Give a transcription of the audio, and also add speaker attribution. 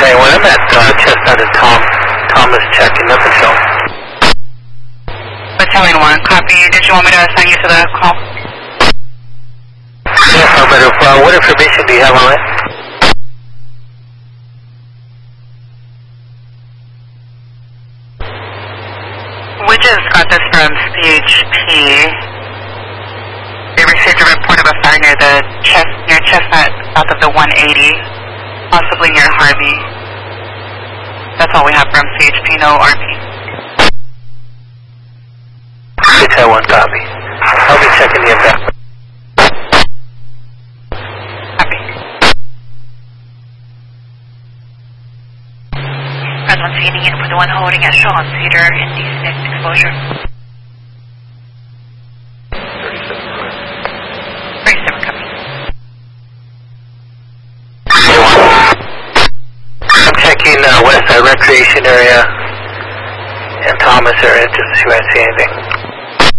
Speaker 1: Okay, when I'm at Chestnut and Thomas checking, nothing showing.
Speaker 2: Battalion 1, copy. Did you want me to assign you to the call?
Speaker 1: Yeah, affirmative. What information do you have on it?
Speaker 2: We just got this from CHP. They received a report of a fire near Chestnut, south of the 180, possibly near Harvey. That's all we have from CHP, no RP.
Speaker 1: Detail 1, copy. I'll be checking the impact.
Speaker 2: Copy.
Speaker 3: Present feeding in for the one holding at Sean Cedar in D6 exposure. 37 copy.
Speaker 1: I'm checking West Side Recreation area and Thomas area just to see if I see anything.